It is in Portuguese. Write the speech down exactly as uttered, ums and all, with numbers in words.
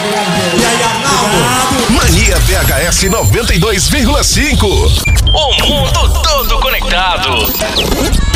E aí, Arnaldo? Mania V H S noventa e dois vírgula cinco. O mundo todo conectado.